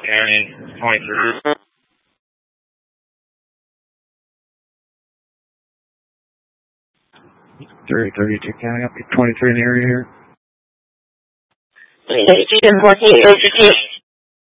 County, 23. 32 County, up to 23 in the area here. 32 and 14,